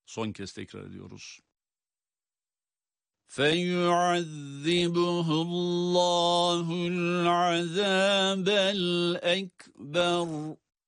Son kez tekrar ediyoruz. فَيُعَذِّبُهُ اللّٰهُ الْعَذَابَ الْأَكْبَرَ